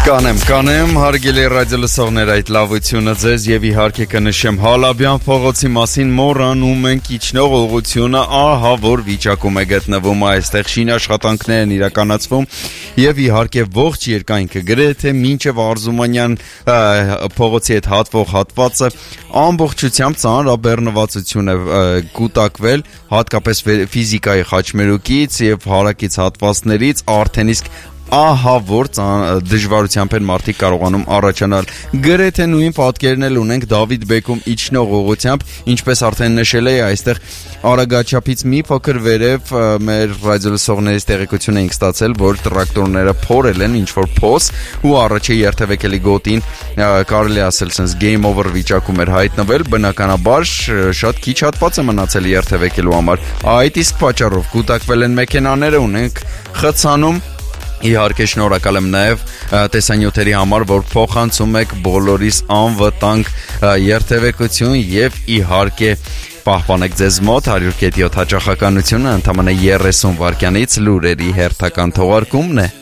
Կանեմ, հարգելի ռադիոլսողներ, այդ լավությունը ձեզ եւ իհարկե կնշեմ Հալաբյան փողոցի մասին մոռանում ենք իջնող ուղղությունը, ահա որ վիճակում է գտնվում այստեղ շինաշխատանքներ են իրականացվում եւ իհարկե ողջ երկայնքը գրեթե մինչեւ Արզումանյան փողոցի հետ հատվող հատվածը ամբողջությամբ ծանրաբեռնվածություն է կուտակվել, հատկապես ֆիզիկայի խաչմերուկից եւ հարակից հատվածներից արդեն իսկ ահա որ դժվարությամբ են մարդիկ կարողանում առաջանալ։ Գրեթե նույն պատկերն էլ ունենք Դավիթ Բեկում իջնող ուղղությամբ, ինչպես արդեն նշել էի, այստեղ արագաչափից մի փոքր վերև մեր ռադիոլսողներից տեղեկություն էինք ստացել, որ տրակտորները փորել են ինչ-որ փոս ու առաջի երթևեկելի գոտին կարելի ասել sense game over վիճակում էր հայտնվել, բնականաբար շատ քիչ հատված է մնացել երթևեկելու համար։ Այդ իսկ պատճառով կուտակվել են մեքենաները, ունենք խցանում Իհարկե շնորհակալ եմ նաև տեսանյութերի համար, որ փոխանցում եք բոլորիս անվտանգ երթևեկություն եւ իհարկե պահպանեք ձեզ մոտ 100.7 հաճախականությունը ընդամենը 30 վայրկյանից լուրերի հերթական թողարկումն է։